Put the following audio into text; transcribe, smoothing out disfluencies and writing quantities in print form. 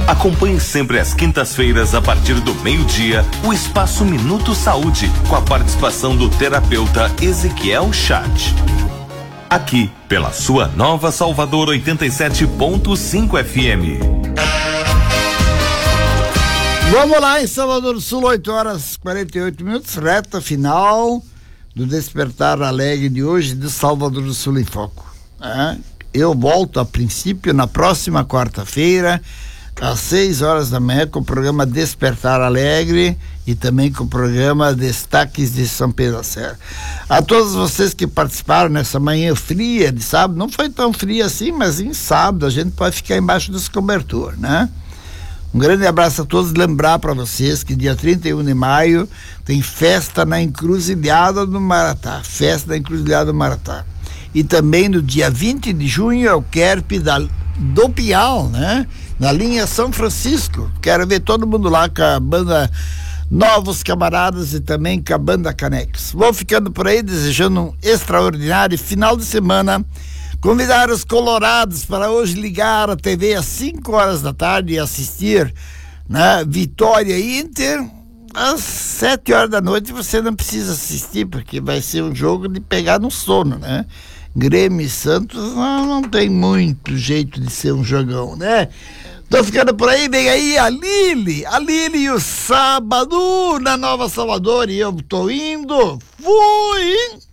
Acompanhe sempre às quintas-feiras, a partir do meio-dia, o Espaço Minuto Saúde, com a participação do terapeuta Ezequiel Chat. Aqui, pela sua Nova Salvador 87.5 FM. Vamos lá, em Salvador do Sul, 8h48, reta final do Despertar Alegre de hoje de Salvador do Sul em Foco. Eu volto a princípio na próxima quarta-feira, às 6h da manhã, com o programa Despertar Alegre e também com o programa Destaques de São Pedro da Serra. A todos vocês que participaram nessa manhã fria de sábado, não foi tão fria assim, mas em sábado a gente pode ficar embaixo desse cobertor, né? Um grande abraço a todos. Lembrar para vocês que dia 31 de maio tem festa na Encruzilhada do Maratá. Festa da Encruzilhada do Maratá. E também no dia 20 de junho é o Kerp do Piau, né? Na linha São Francisco. Quero ver todo mundo lá com a banda Novos Camaradas e também com a banda Canex. Vou ficando por aí, desejando um extraordinário final de semana. Convidar os colorados para hoje ligar a TV às 5h da tarde e assistir, né, Vitória Inter. Às 7h da noite você não precisa assistir, porque vai ser um jogo de pegar no sono, né? Grêmio e Santos não tem muito jeito de ser um jogão, né? Tô ficando por aí, vem aí a Lili e o Sábado na Nova Salvador, e eu tô indo, fui!